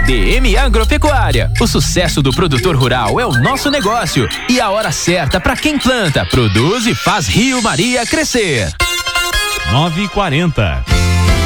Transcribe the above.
DM Agropecuária. O sucesso do produtor rural é o nosso negócio e a hora certa para quem planta, produz e faz Rio Maria crescer. 9h40.